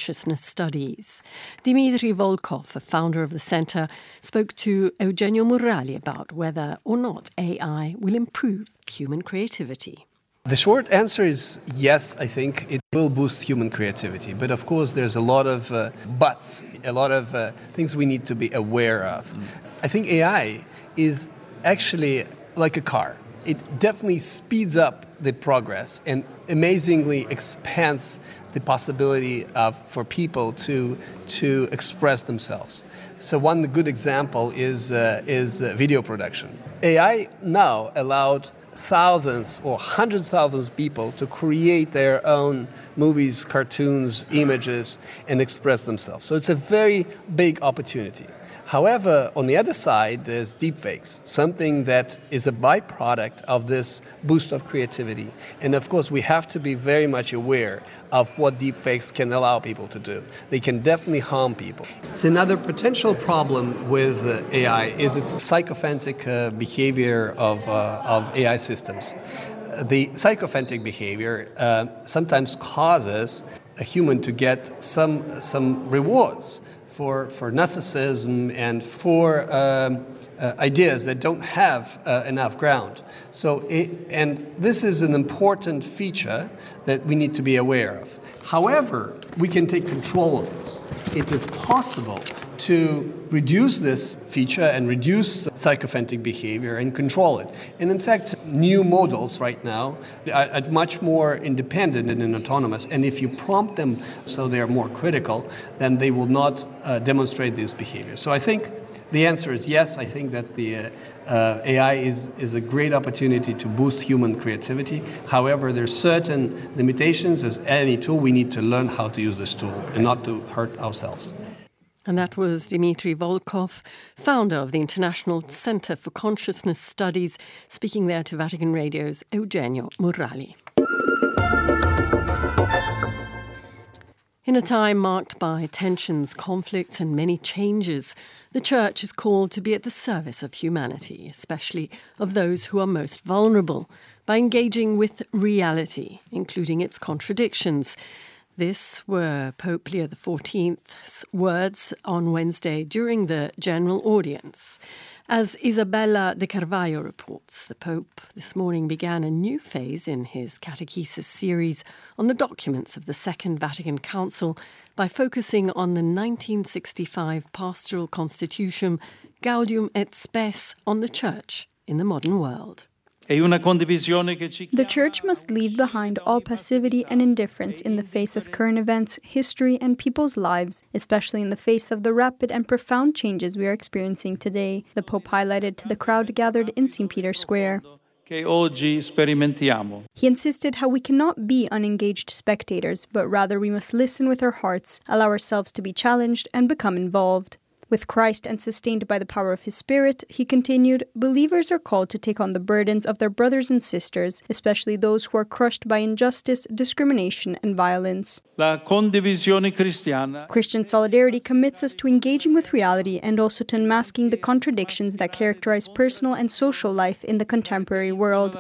Consciousness Studies. Dmitry Volkov, a founder of the centre, spoke to Eugenio Murali about whether or not AI will improve human creativity. The short answer is yes, I think it will boost human creativity. But of course, there's a lot of buts, a lot of things we need to be aware of. I think AI is actually like a car. It definitely speeds up the progress and amazingly expands the possibility for people to express themselves. So one good example is video production. AI now allowed thousands or hundreds of thousands of people to create their own movies, cartoons, images, and express themselves. So it's a very big opportunity. However, on the other side, there's deepfakes, something that is a byproduct of this boost of creativity. And of course, we have to be very much aware of what deepfakes can allow people to do. They can definitely harm people. So another potential problem with AI is its sycophantic behavior of AI systems. The sycophantic behavior sometimes causes a human to get some rewards for narcissism and for ideas that don't have enough ground. And this is an important feature that we need to be aware of. However, we can take control of this. It is possible to reduce this feature and reduce sycophantic behavior and control it. And in fact, new models right now are much more independent and autonomous. And if you prompt them so they're more critical, then they will not demonstrate this behavior. So I think the answer is yes. I think that the AI is a great opportunity to boost human creativity. However, there's certain limitations. As any tool, we need to learn how to use this tool and not to hurt ourselves. And that was Dmitry Volkov, founder of the International Centre for Consciousness Studies, speaking there to Vatican Radio's Eugenio Murali. In a time marked by tensions, conflicts and many changes, the Church is called to be at the service of humanity, especially of those who are most vulnerable, by engaging with reality, including its contradictions. This were Pope Leo XIV's words on Wednesday during the general audience. As Isabella de Carvalho reports, the Pope this morning began a new phase in his catechesis series on the documents of the Second Vatican Council by focusing on the 1965 pastoral constitution Gaudium et Spes on the Church in the modern world. The Church must leave behind all passivity and indifference in the face of current events, history, and people's lives, especially in the face of the rapid and profound changes we are experiencing today, the Pope highlighted to the crowd gathered in St. Peter's Square. He insisted how we cannot be unengaged spectators, but rather we must listen with our hearts, allow ourselves to be challenged, and become involved. With Christ and sustained by the power of His Spirit, he continued, believers are called to take on the burdens of their brothers and sisters, especially those who are crushed by injustice, discrimination, and violence. Christian solidarity commits us to engaging with reality and also to unmasking the contradictions that characterize personal and social life in the contemporary world.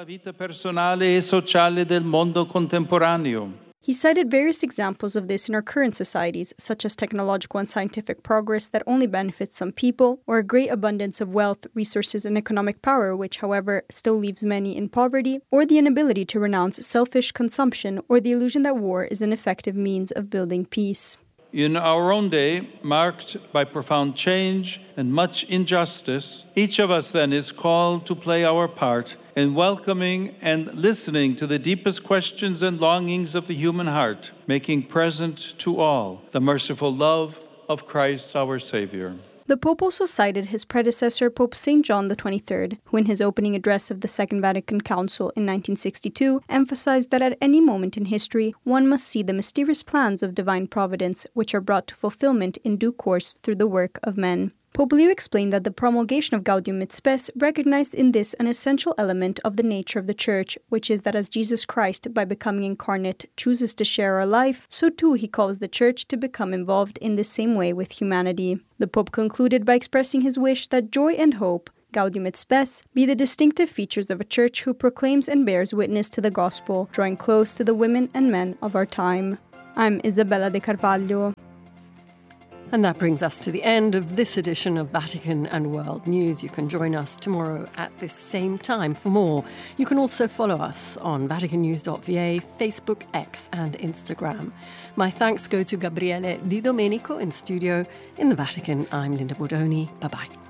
He cited various examples of this in our current societies, such as technological and scientific progress that only benefits some people, or a great abundance of wealth, resources, and economic power, which, however, still leaves many in poverty, or the inability to renounce selfish consumption, or the illusion that war is an effective means of building peace. In our own day, marked by profound change and much injustice, each of us then is called to play our part in welcoming and listening to the deepest questions and longings of the human heart, making present to all the merciful love of Christ our Savior. The Pope also cited his predecessor, Pope St. John XXIII, who in his opening address of the Second Vatican Council in 1962 emphasized that at any moment in history, one must see the mysterious plans of divine providence, which are brought to fulfillment in due course through the work of men. Pope Leo explained that the promulgation of Gaudium et Spes recognized in this an essential element of the nature of the Church, which is that as Jesus Christ, by becoming incarnate, chooses to share our life, so too he calls the Church to become involved in the same way with humanity. The Pope concluded by expressing his wish that joy and hope, Gaudium et Spes, be the distinctive features of a Church who proclaims and bears witness to the Gospel, drawing close to the women and men of our time. I'm Isabella De Carvalho. And that brings us to the end of this edition of Vatican and World News. You can join us tomorrow at this same time for more. You can also follow us on vaticannews.va, Facebook, X and Instagram. My thanks go to Gabriele Di Domenico in studio. In the Vatican, I'm Linda Bordoni. Bye-bye.